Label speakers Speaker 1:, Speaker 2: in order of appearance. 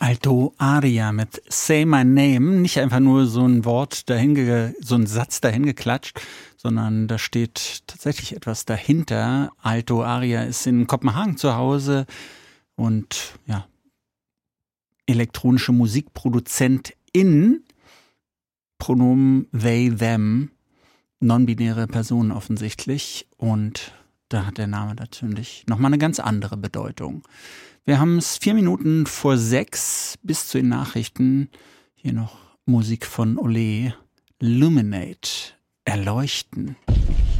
Speaker 1: Alto Aria mit Say My Name, nicht einfach nur so ein so ein Satz dahingeklatscht, sondern da steht tatsächlich etwas dahinter. Alto Aria ist in Kopenhagen zu Hause und ja, elektronische Musikproduzentin, Pronomen they, them, non-binäre Personen offensichtlich, und da hat der Name natürlich nochmal eine ganz andere Bedeutung. Wir haben es 4 Minuten vor 6 bis zu den Nachrichten. Hier noch Musik von Olé. Luminate. Erleuchten.